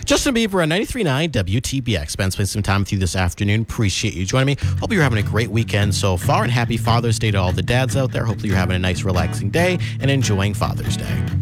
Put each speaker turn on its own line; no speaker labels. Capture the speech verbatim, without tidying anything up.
Justin Bieber on ninety-three point nine W T B X. Ben, spent some time with you this afternoon. Appreciate you joining me. Hope you're having a great weekend so far, and happy Father's Day to all the dads out there. Hopefully you're having a nice, relaxing day and enjoying Father's Day.